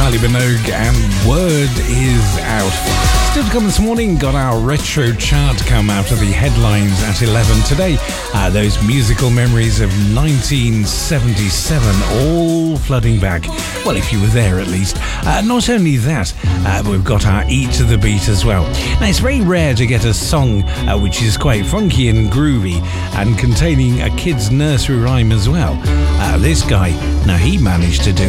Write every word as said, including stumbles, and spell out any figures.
Kylie Minogue, and Word is Out. Still to come this morning, got our retro chart come out of the headlines at eleven today. Uh, those musical memories of nineteen seventy-seven all flooding back. Well, if you were there at least. Uh, not only that, uh, we've got our Eat to the Beat as well. Now, it's very rare to get a song uh, which is quite funky and groovy and containing a kid's nursery rhyme as well. Uh, this guy, now he managed to do